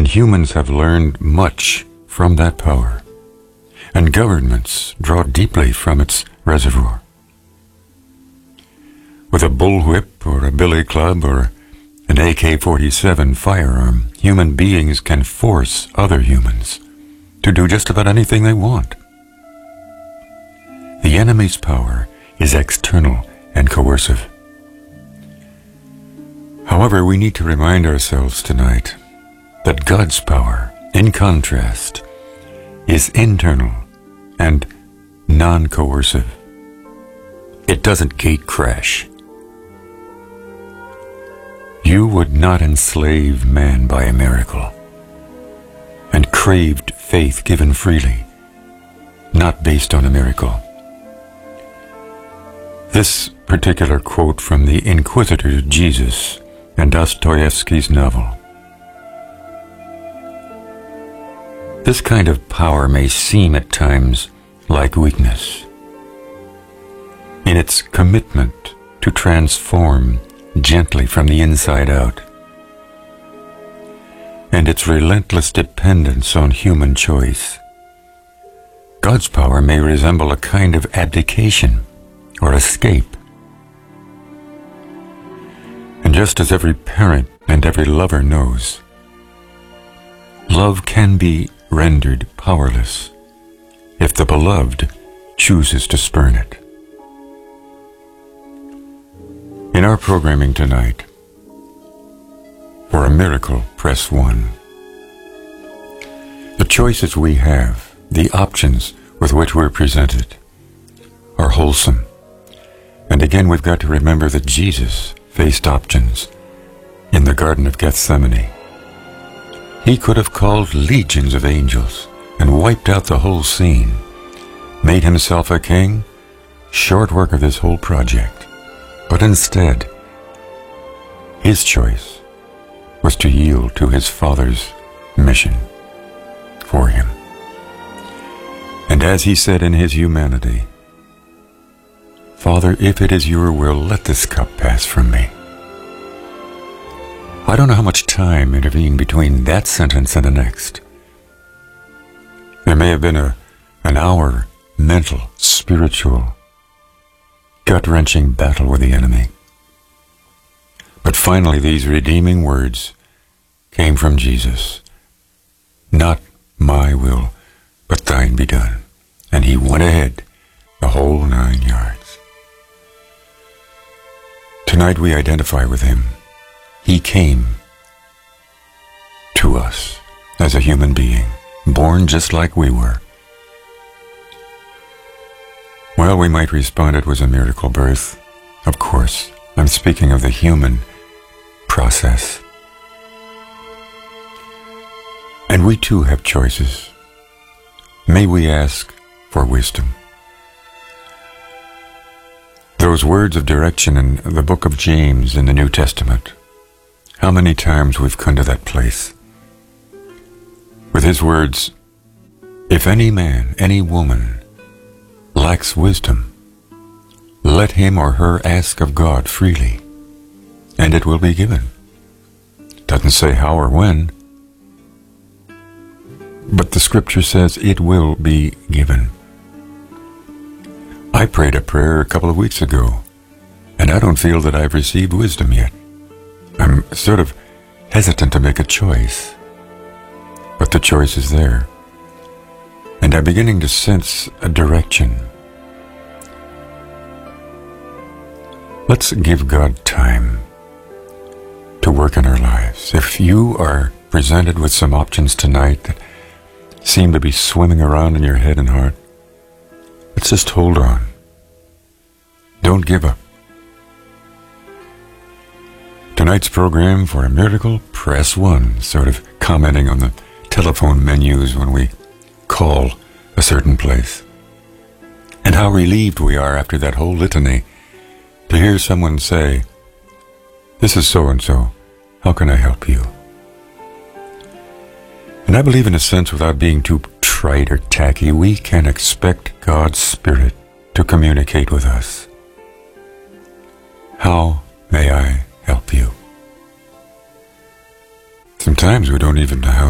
and humans have learned much from that power, and governments draw deeply from its reservoir. With a bullwhip or a billy club or an AK-47 firearm, human beings can force other humans to do just about anything they want. The enemy's power is external and coercive. However, we need to remind ourselves tonight that God's power, in contrast, is internal and non-coercive. It doesn't gate crash. You would not enslave man by a miracle, and craved faith given freely, not based on a miracle. This particular quote from the Inquisitor Jesus in Dostoevsky's novel. This kind of power may seem at times like weakness. In its commitment to transform gently from the inside out, and its relentless dependence on human choice, God's power may resemble a kind of abdication or escape. And just as every parent and every lover knows, love can be rendered powerless if the beloved chooses to spurn it. In our programming tonight, for a miracle, press 1. The choices we have, the options with which we're presented, are wholesome. And again, we've got to remember that Jesus faced options in the Garden of Gethsemane. He could have called legions of angels and wiped out the whole scene, made himself a king, short work of this whole project. But instead, his choice was to yield to his Father's mission for him. And as he said in his humanity, "Father, if it is your will, let this cup pass from me." I don't know how much time intervened between that sentence and the next. There may have been an hour mental, spiritual, gut-wrenching battle with the enemy. But finally, these redeeming words came from Jesus. "Not my will, but thine be done." And he went ahead the whole 9 yards. Tonight we identify with him. He came to us as a human being, born just like we were. Well, we might respond it was a miracle birth. Of course, I'm speaking of the human process. And we too have choices. May we ask for wisdom. Those words of direction in the book of James in the New Testament, how many times we've come to that place. With his words, "If any man, any woman, lacks wisdom, let him or her ask of God freely, and it will be given." Doesn't say how or when, but the scripture says it will be given. I prayed a prayer a couple of weeks ago, and I don't feel that I've received wisdom yet. I'm sort of hesitant to make a choice, but the choice is there. And I'm beginning to sense a direction. Let's give God time to work in our lives. If you are presented with some options tonight that seem to be swimming around in your head and heart, let's just hold on. Don't give up. Tonight's program, for a miracle, press 1, sort of commenting on the telephone menus when we call a certain place. And how relieved we are after that whole litany to hear someone say, "This is so-and-so, how can I help you?" And I believe in a sense, without being too trite or tacky, we can expect God's Spirit to communicate with us. How may I help you? Sometimes we don't even know how